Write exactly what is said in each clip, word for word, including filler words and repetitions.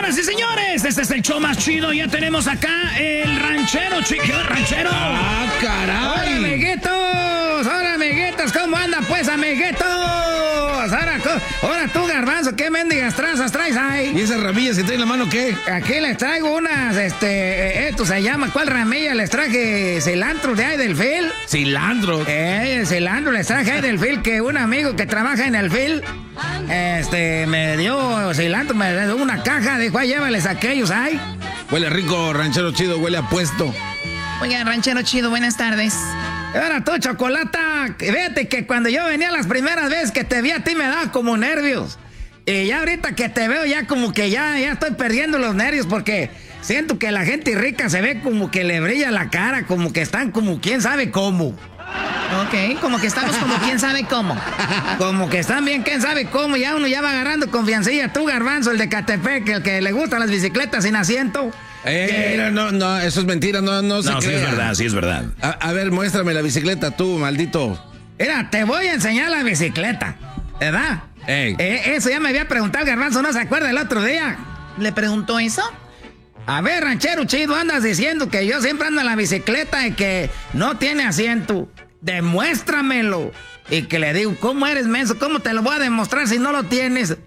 Señoras y señores, este es el show más chido. Ya tenemos acá el ranchero, chico, ranchero. ¡Ah, caray! ¡Hola, amiguitos! ¡Hola, amiguitos! ¿Cómo anda, pues, amiguitos? Ahora, ahora tú, Garbanzo, ¿qué mendigas trazas traes ahí? ¿Y esas ramillas que trae en la mano qué? Aquí les traigo unas, este, esto se llama, ¿cuál ramilla? Les traje cilantro de ahí del fil. Cilantro. Eh, el cilantro les traje ahí del fil, que un amigo que trabaja en el fil, este, me dio cilantro, me dio una caja, dijo, ahí llévales aquellos ahí. Huele rico, ranchero chido, huele a puesto. Oiga, ranchero chido, buenas tardes. Ahora tú, Chocolata, fíjate que cuando yo venía las primeras veces que te vi a ti me daba como nervios. Y ya ahorita que te veo ya como que ya, ya estoy perdiendo los nervios porque siento que la gente rica se ve como que le brilla la cara, como que están como quién sabe cómo. Ok, como que estamos como quién sabe cómo. Como que están bien quién sabe cómo, ya uno ya va agarrando confiancilla. Tú, Garbanzo, el de Catepec, el que le gustan las bicicletas sin asiento. Eh, mira, no, no, eso es mentira, no, no se No, sí crea. es verdad, sí es verdad. A, a ver, muéstrame la bicicleta tú, maldito. Mira, te voy a enseñar la bicicleta, ¿verdad? Ey. Eh, eso ya me había preguntado Garbanzo, ¿no se acuerda el otro día? ¿Le preguntó eso? A ver, ranchero chido, andas diciendo que yo siempre ando en la bicicleta y que no tiene asiento. Demuéstramelo. Y que le digo, ¿cómo eres menso? ¿Cómo te lo voy a demostrar si no lo tienes?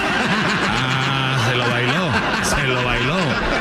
Ah, se lo bailó, se lo bailó.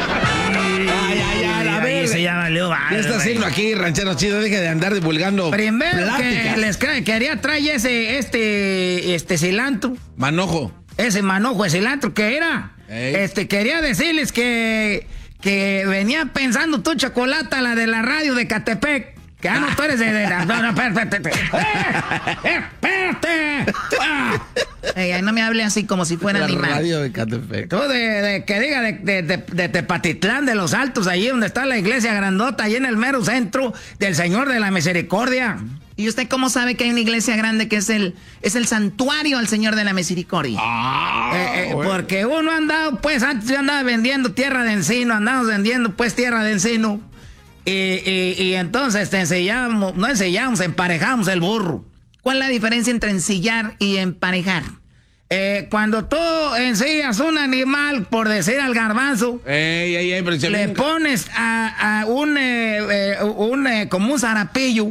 Ay, ay, ay, a ver. Se ya valió. ¿Qué está haciendo aquí, ranchero chido? Deje de andar divulgando Primero pláticas. que les cre- quería traer ese, este, este cilantro. Manojo. Ese manojo de cilantro que era. Ey. Este, quería decirles que, que venía pensando tú, Chocolata, la de la radio de Catepec. Que ah, no, tú eres de... de no, no, espérate. Espérate. ¡Eh, espérate! Ah. Ey, ay, no me hable así como si fuera La animal. radio de Catepec. Tú de, de- que diga de, de, de, de Tepatitlán, de los Altos, allí donde está la iglesia grandota, allí en el mero centro del Señor de la Misericordia. ¿Y usted cómo sabe que hay una iglesia grande que es el, es el santuario al Señor de la Misericordia? Ah, Eh, eh, bueno. porque uno andaba, pues, antes yo andaba vendiendo tierra de encino, andamos vendiendo, pues, tierra de encino. Y, y, y entonces te enseñamos, no enseñamos, emparejamos el burro. ¿Cuál es la diferencia entre ensillar y emparejar? Eh, cuando tú ensillas un animal, por decir al Garbanzo, Ey, ey, ey, pero se le me- pones a, a un, eh, eh, un eh, como un zarapillo,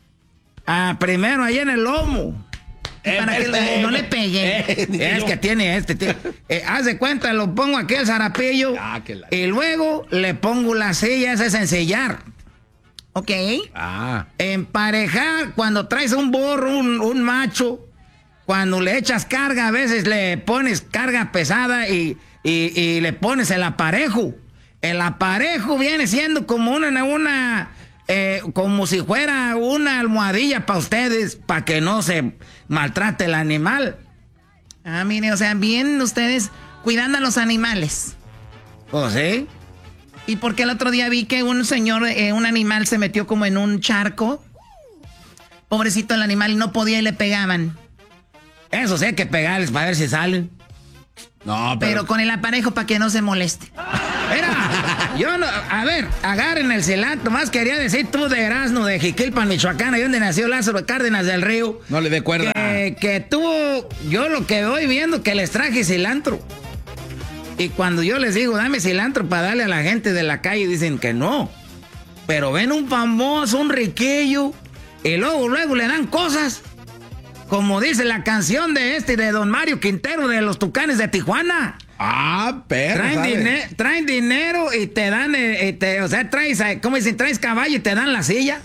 a, primero ahí en el lomo. Para que le- no le pegue. Es que tiene este, tiene- eh, haz de cuenta, lo pongo aquí el zarapillo Ah, que la- y luego le pongo la silla, ese es ensillar. Ok. Ah. Emparejar, cuando traes un burro, un, un macho, cuando le echas carga, a veces le pones carga pesada y, y, y le pones el aparejo. El aparejo viene siendo como una, una eh, como si fuera una almohadilla para ustedes, para que no se maltrate el animal. Ah, mire, o sea, bien ustedes cuidando a los animales. ¿O sí? Y porque el otro día vi que un señor, eh, un animal se metió como en un charco. Pobrecito el animal, y no podía y le pegaban. Eso sí hay que pegarles para ver si salen. No, Pero, pero... con el aparejo para que no se moleste. Mira, yo no, a ver, agarren el cilantro, más quería decir tú de Erasmo, de Jiquilpan, Michoacán, ahí donde nació Lázaro Cárdenas del Río. No le dé cuerda. Que, que tú, yo lo que voy viendo que les traje cilantro. Y cuando yo les digo, dame cilantro para darle a la gente de la calle, dicen que no. Pero ven un famoso, un riquillo, y luego, luego le dan cosas. Como dice la canción de este, de Don Mario Quintero, de los Tucanes de Tijuana. Ah, perro, Traen, ¿sabe? dine- traen dinero y te dan, eh, eh, te- o sea, traes, eh, ¿cómo dicen? Traes caballo y te dan la silla.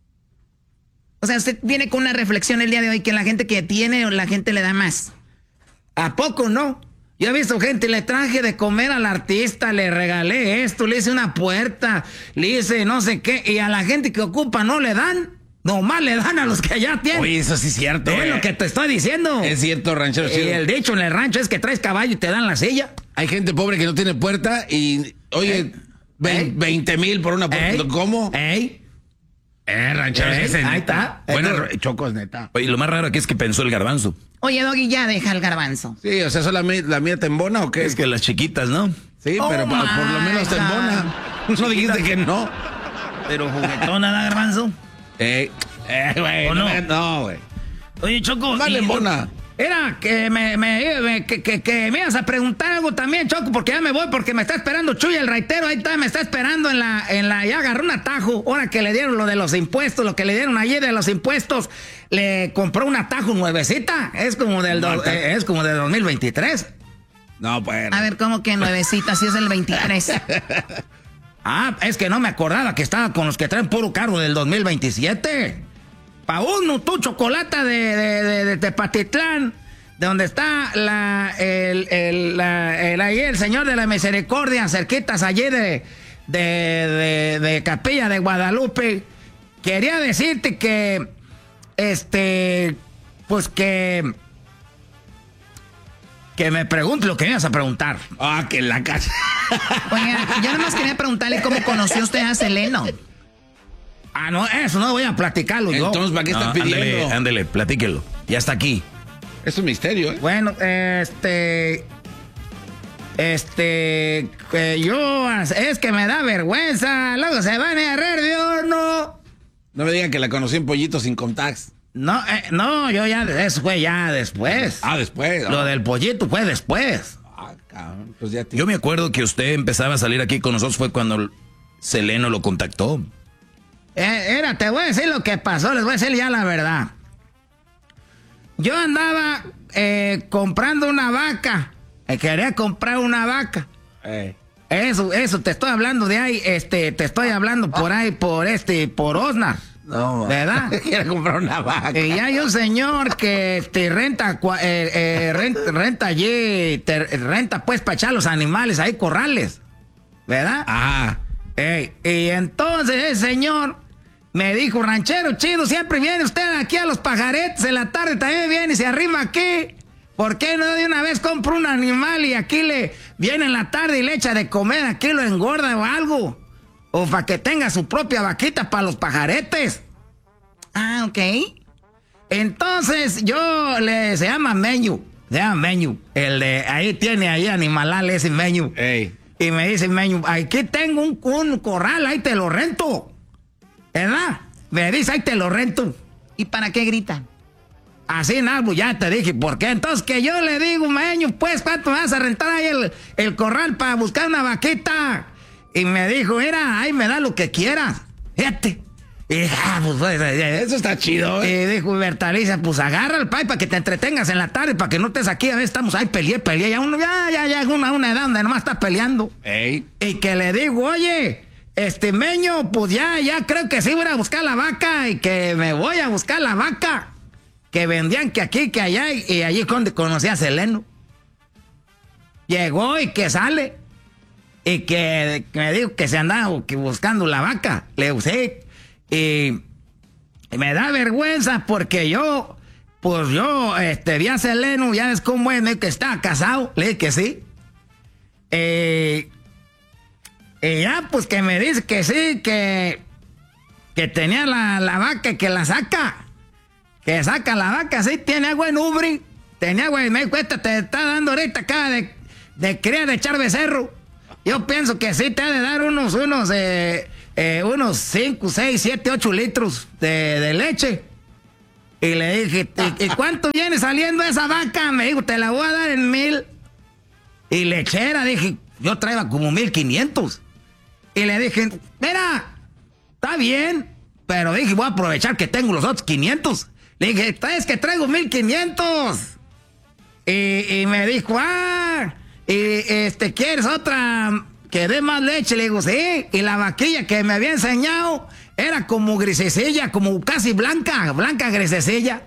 O sea, usted viene con una reflexión el día de hoy que la gente que tiene, la gente le da más. ¿A poco no? Yo he visto gente, le traje de comer al artista, le regalé esto, le hice una puerta, le hice no sé qué, y a la gente que ocupa no le dan. Nomás le dan a los que ya tienen. Oye, eso sí es cierto. Es eh. lo que te estoy diciendo. Es cierto, ranchero Y chido. el dicho en el rancho es que traes caballo y te dan la silla. Hay gente pobre que no tiene puerta y, oye, ¿Eh? vein- ¿Eh? veinte mil por una puerta. ¿Eh? ¿Cómo? ¿Eh? Eh, ranchero, ¿Eh? ese es Ahí neta. está. Buena, Esto- Chocos, neta. Oye, lo más raro aquí es que pensó el Garbanzo. Oye, Doggy, ya deja el garbanzo. Sí, o sea, ¿eso la, mi- la mía te embona o qué? Es que las chiquitas, ¿no? Sí, Oh pero pa- por lo my menos te God. embona. No dijiste que no. Pero juguetona, ¿da, Garbanzo? Eh, eh, güey. ¿O no? no? me- No, güey. Oye, Choco. Vale, y- embona. Era que me, me, me- que, que, que me ibas a preguntar algo también, Choco, porque ya me voy, porque me está esperando Chuy, el raitero, ahí está, me está esperando en la, en la, ya agarró un atajo, ahora que le dieron lo de los impuestos, lo que le dieron ayer de los impuestos, le compró un atajo nuevecita, es como del, do- eh, es como del dos mil veintitrés. No, pues. A ver, ¿cómo que nuevecita? Si es el veintitrés. Ah, es que no me acordaba que estaba con los que traen puro cargo del dos mil veintisiete. Pa' uno, tu chocolate de, de, de, de Tepatitlán, de donde está la, el, el, la, el, ahí el Señor de la Misericordia, cerquitas allí de, de, de, de Capilla de Guadalupe. Quería decirte que, este, pues que, que me pregunte lo que me ibas a preguntar. Ah, que en la casa. Oye, yo nomás quería preguntarle cómo conoció usted a Seleno. Ah, no, eso no voy a platicarlo yo. Entonces, ¿para qué estás No, pidiendo? ándele, ándele, platíquelo. Ya está aquí. Es un misterio, ¿eh? Bueno, este. Este. Que yo. Es que me da vergüenza. Luego se van a reír de uno. No me digan que la conocí en Pollito sin contacts. No, eh, no, yo ya. Eso fue ya después. Ah, después. Lo ah. del pollito fue después. Ah, cabrón. Pues ya te... Yo me acuerdo que usted empezaba a salir aquí con nosotros fue cuando Seleno lo contactó. Eh, mira, te voy a decir lo que pasó. Les voy a decir ya la verdad. Yo andaba eh, comprando una vaca. Eh, quería comprar una vaca. Eh. Eso, eso, te estoy hablando de ahí, este, te estoy hablando por ahí, por este, por Osnar. No, ¿verdad? Quiere comprar una vaca. Y hay un señor que este, renta, cua- eh, eh, renta, renta allí, te- renta pues para echar los animales ahí, corrales. ¿Verdad? Ah. Ey, y entonces ese señor me dijo, ranchero chido, siempre viene usted aquí a los pajaretes, en la tarde también viene y se arrima aquí. ¿Por qué no de una vez compra un animal y aquí le viene en la tarde y le echa de comer, aquí lo engorda o algo? O para que tenga su propia vaquita para los pajaretes. Ah, ok. Entonces yo le, se llama Meñu, se llama Meñu. El de, ahí tiene ahí animalal ese Meñu. Ey. Y me dice Meñu, aquí tengo un, un corral, ahí te lo rento. ¿Verdad? Me dice, ahí te lo rento. ¿Y para qué grita? Así, Narbo, ya te dije, ¿por qué? Entonces que yo le digo, Meño, pues, ¿cuánto me vas a rentar ahí el, el corral para buscar una vaquita? Y me dijo, mira, ahí me da lo que quieras. Fíjate. Y dije, ah, pues, pues, eh, Eso está chido, ¿eh? y dijo Bertaliza, pues agarra el pay para que te entretengas en la tarde, para que no estés aquí, a veces estamos ahí, peleé, peleé, ya uno, ya, ya, ya, una, una edad donde nomás está peleando. Ey. Y que le digo, oye, este Meño, pues ya, ya creo que sí voy a buscar la vaca y que me voy a buscar la vaca. Que vendían que aquí, que allá, y, y allí donde conocí a Seleno. Llegó y que sale. Y que, que me dijo que se andaba que buscando la vaca. Le usé. Y, y me da vergüenza porque yo, pues yo, este, vi a Seleno, ya ves cómo es, me dijo que estaba casado. Le dije que sí. Eh, y ya, pues que me dice que sí, que, que tenía la, la vaca y que la saca. Que saca la vaca, sí, tiene agua en ubri. Tenía agua y me dijo, esta te está dando ahorita acá de, de cría de echar becerro. Yo pienso que sí te ha de dar unos, unos, eh, eh, unos cinco, seis, siete, ocho litros de, de leche. Y le dije, ¿y, y cuánto viene saliendo esa vaca? Me dijo, te la voy a dar en mil. Y lechera, dije, yo traía como mil quinientos. Y le dije, mira, está bien, pero dije, voy a aprovechar que tengo los otros quinientos. Le dije, es que traigo mil quinientos. Y, y me dijo, ah, y este, ¿quieres otra que dé más leche? Le digo, sí. Y la vaquilla que me había enseñado era como grisecilla, como casi blanca, blanca grisecilla.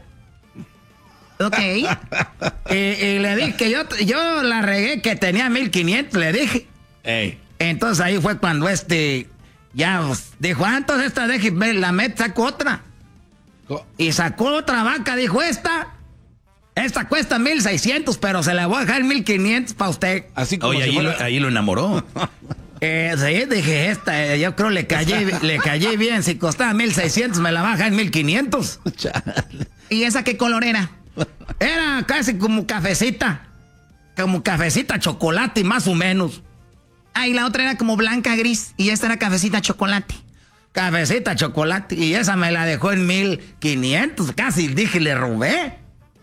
Ok. y, y le dije que yo, yo la regué que tenía mil quinientos, le dije. Ey. Entonces ahí fue cuando este, ya pues, dijo, ah, entonces esta deje, la met, saco otra. Y sacó otra vaca, dijo, esta, esta cuesta mil seiscientos, pero se la voy a dejar mil quinientos para usted. Así como Oye, si ahí, fuera... lo, ahí lo enamoró. Eh, sí, dije, esta, eh, yo creo le callé, le callé bien, si costaba mil seiscientos, me la baja en mil quinientos. ¿Y esa qué color era? Era casi como cafecita, como cafecita chocolate, más o menos. Ah, y la otra era como blanca gris y esta era cafecita chocolate. Cafecita chocolate, y esa me la dejó en mil quinientos, casi dije, le robé.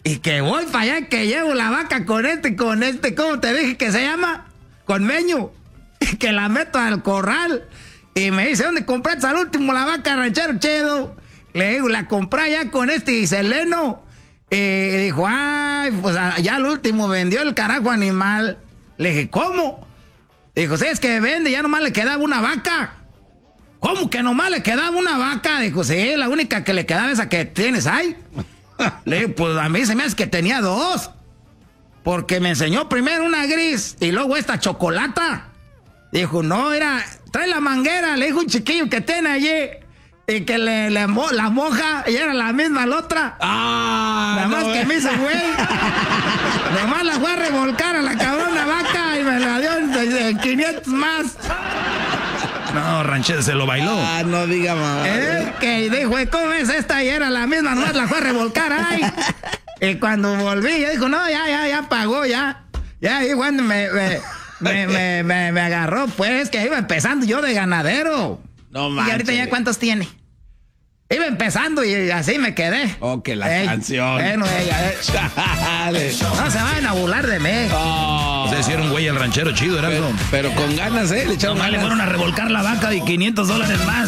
Y que voy para allá, que llevo la vaca con este, con este, ¿cómo te dije que se llama? Con Meño. Y que la meto al corral. Y me dice, ¿dónde compraste al último la vaca, ranchero chido? Le digo, la compré allá con este Seleno. Y dijo, ay, pues ya al último vendió el carajo animal. Le dije, ¿cómo? Dijo, sí, es que vende, ya nomás le quedaba una vaca. ¿Cómo que nomás le quedaba una vaca? Dijo, sí, la única que le quedaba esa que tienes ahí. Le digo, pues a mí se me hace que tenía dos. Porque me enseñó primero una gris y luego esta chocolata. Dijo, no, era, trae la manguera, le dijo un chiquillo que tiene allí. Y que le, le mo, la moja y era la misma la otra. Ah, Nada más no, que eh. me hizo güey. Nomás la fue a revolcar a la cabrona vaca y me la dio en, en quinientos más. No, ranchero, se lo bailó. Ah, no diga mamá. Eh, que dijo, ¿cómo es esta? Y era la misma, nomás la fue a revolcar, ay. Y cuando volví, ya dijo, no, ya, ya, ya pagó, ya. Ya, y cuando me, me, me, me, me, me agarró, pues, que iba empezando yo de ganadero. No ¿Y manches. ahorita ya cuántos tiene? Iba empezando y así me quedé. Oh, que la Ey, canción. Bueno, ella, eh. Chale. No se vayan a burlar de mí. Oh. O sea, hicieron güey el ranchero chido, era pero, algo. pero con ganas, ¿eh? Le echaron Nomás le ganas. fueron a revolcar la vaca de quinientos dólares más.